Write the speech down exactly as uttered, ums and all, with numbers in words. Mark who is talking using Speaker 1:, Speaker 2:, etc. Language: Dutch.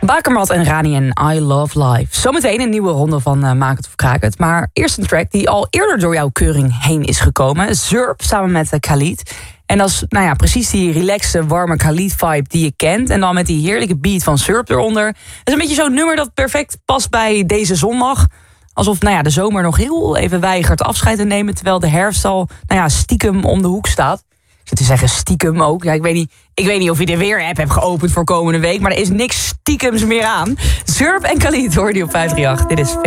Speaker 1: Bakermat en Rani en I Love Life. Zometeen een nieuwe ronde van uh, Maak het of Kraak het. Maar eerst een track die al eerder door jouw keuring heen is gekomen. Zurp samen met uh, Khalid. En dat is nou ja, precies die relaxe, warme Khalid-vibe die je kent. En dan met die heerlijke beat van Zurp eronder. Het is een beetje zo'n nummer dat perfect past bij deze zondag. Alsof nou ja, de zomer nog heel even weigert afscheid te nemen, terwijl de herfst al nou ja, stiekem om de hoek staat. Ik zit te zeggen stiekem ook. Ja, ik, weet niet, ik weet niet of je de weer-app hebt geopend voor komende week, maar er is niks stiekems meer aan. Zurp en Khalid hoor je op vijf drie acht. Dit is